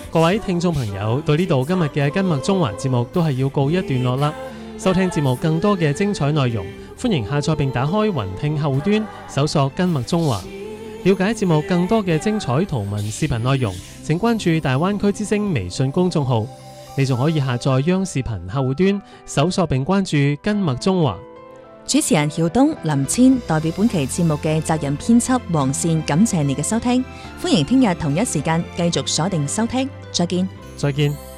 各位聽眾朋友，到呢度今日嘅跟麥中華節目都係要告一段落啦。收聽節目更多嘅精彩內容，歡迎下載並打開雲聽後端，搜索跟麥中華。了解節目更多嘅精彩圖文視頻內容，請關注大灣區之聲微信公眾號。你仲可以下載央視頻後端，搜索並關注跟麥中華。 主持人曉東、林千代表本期節目嘅責任編輯黃善，感謝你嘅收聽。歡迎聽日同一時間繼續鎖定收聽，再見。 再見。